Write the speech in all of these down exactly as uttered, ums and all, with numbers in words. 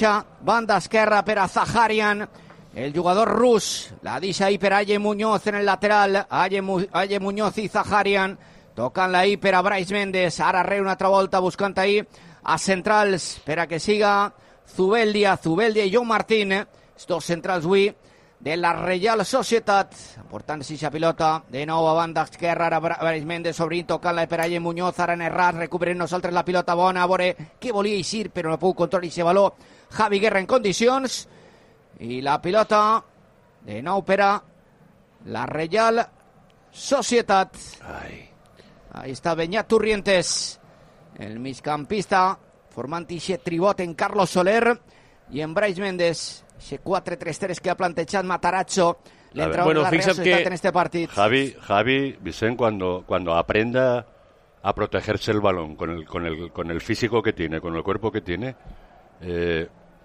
banda esquerra per a Zaharian, el jugador rus, la deixa ahí per Aye Muñoz en el lateral, Aye, Mu Aye Muñoz i Zaharian, tocant-la ahí per a Brais Méndez, ara re una altra volta buscant ahí a centrals per a que siga Zubeldia, Zubeldia i Joan Martín, els dos centrals avui de la Reial Societat, portant-se aquesta pilota, de nou a banda esquerra, ara Brais Méndez obrint, tocant-la per Aye Muñoz, ara en errat, recuperem nosaltres la pilota bona, a veure què volia eixir, però no puc controlar aquest valor, Javi Guerra en condicions, i la pilota de nou per a la Reial Societat. Ai. Ahí està Beñat Turrientes, el migcampista, formant aquest tribot en Carlos Soler i en Brais Méndez. Ese quatre tres tres que ha plantejado Matarazzo, le entra bueno, la Real Sociedad que en este partido. Javi, Javi Vicente, cuando, cuando aprenda a protegerse el balón con el, con, el, con el físico que tiene, con el cuerpo que tiene, eh,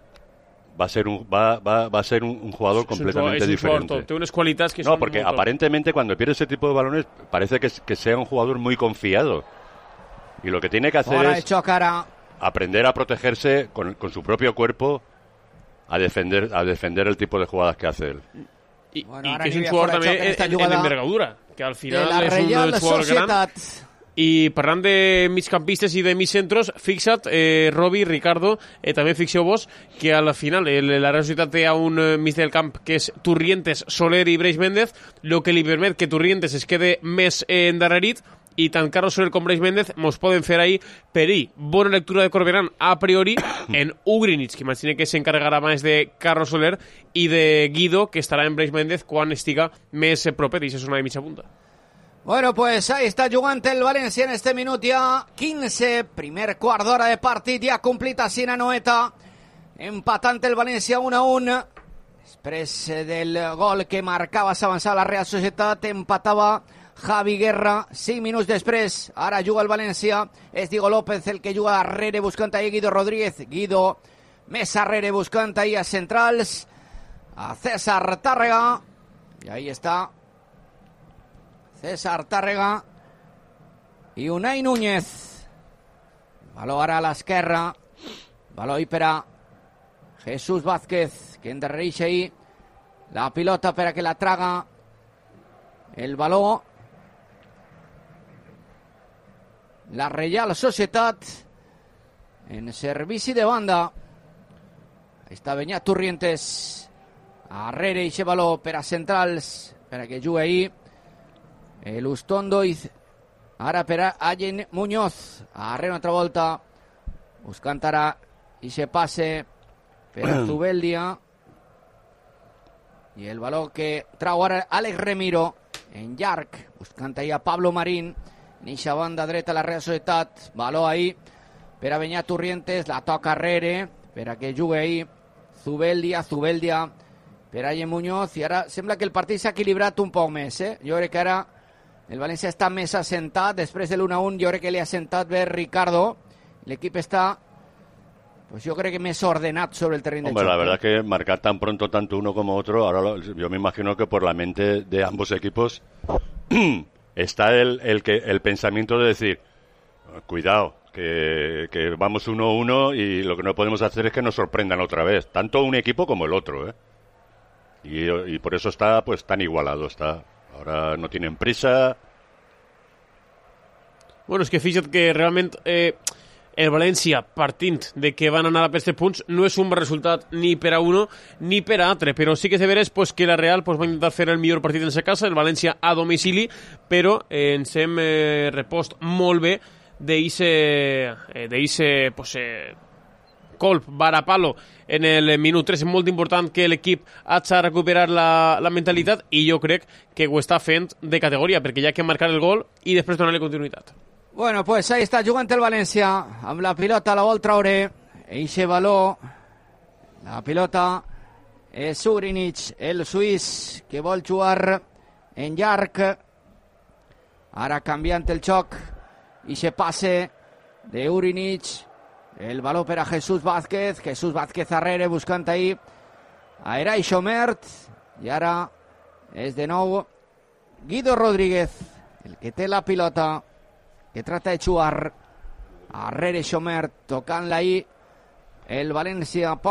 va a ser un, va, va, va a ser un, un jugador es completamente un diferente. Jugador, tiene unas cualidades que no, son porque muy aparentemente cuando pierde ese tipo de balones parece que, que sea un jugador muy confiado. Y lo que tiene que hacer Ahora es Chocara. aprender a protegerse con, con su propio cuerpo, a defender a defender el tipo de jugadas que hace él. Y, bueno, y que es un jugador también en, en, en envergadura, que al final la es un Reial jugador Societat. gran. I parlant de migcampistes i de migcentros, fixa't, eh, Robi, Ricardo, eh, també fixeu-vos que a la final el, la Real Societat té a un eh, mig del camp que és Turrientes, Soler i Brais Méndez, el que li permet que Turrientes es quede més eh, endarrerit, i tant Carlos Soler com Brais Méndez mos poden fer ahí per ahí. Bona lectura de Corberán a priori en Ugrinic, que imagina que s'encarregarà més de Carlos Soler, i de Guido, que estarà en Brais Méndez quan estiga més eh, proper, i això és una de mitja punta. Bueno, pues ahí está jugant el València en este minut ja quinze, primer quart d'hora de partit, ja complit a Sina Noeta, empatant el València un a un, després del gol que marcava s'avançava la Real Societat, empatava Javi Guerra, cinc minuts després, ara juga el València, és Diego López el que juga darrere buscant ahí Guido Rodríguez, Guido més darrere buscant ahí a centrals, a César Tàrrega, i ahí està César Tàrrega i Unai Núñez. Baló ara a l'esquerra, baló i per a Jesús Vázquez, que endarrereix ahí la pilota per a que la traga el baló la Reial Societat en servici de banda. Ahí està Beñat Turrientes arrere i aquest baló per a centrals per a que jugui ahí el Ustondo i ara per a Aye Muñoz, arrere una altra volta buscant ara i se passe per a Zubeldia i el baló que trau ara Àlex Remiro en llarg, buscant ahí a Pablo Marín en eixa banda dreta la Real Societat, baló ahí per a Beñat Turrientes, la toca arrere per a que jugui ahí Zubeldia, Zubeldia per a Aye Muñoz, i ara sembla que el partit s'ha equilibrat un poc més, eh? Jo crec que ara el València està més assentat, després de l'u a u jo crec que li ha assentat bé Ricardo, l'equip està, pues yo creo que més ordenat sobre el terreny de Hombre, choque. la verdad que marcar tan pronto tanto uno como otro, ahora lo, yo me imagino que por la mente de ambos equipos está el, el, que, el pensamiento de decir, cuidado, que, que vamos uno a uno y lo que no podemos hacer es que nos sorprendan otra vez, tanto un equipo como el otro, ¿eh? Y, y por eso está pues tan igualado, está. Ahora no tienen prisa. Bueno, és que fixa't que realment eh, el València, partint de que van anar a per tres punts, no és un bon resultat ni per a uno ni per a altre, però sí que és de veres pues, que la Real pues, va intentar fer el millor partit en sa casa, el València a domicili, però eh, ens hem eh, repost molt bé d'eixe eh, pues, eh, colp, varapalo en el minut tres. És molt important que l'equip hagi de recuperar la, la mentalitat i jo crec que ho està fent de categoria, perquè hi ha que marcar el gol i després donar-li continuïtat. Bueno, pues ahí está jugant el València amb la pilota, la vol traure eixe baló, la pilota és Ugrinic, el suís que vol jugar en llarg, ara canviant el xoc i se passe de Ugrinic, el baló per a Jesús Vázquez, Jesús Vázquez arrere buscant ahí a Eray Xomert, i ara és de nou Guido Rodríguez el que té la pilota, que trata de jugar arrere Xomert, tocant-la ahí el València.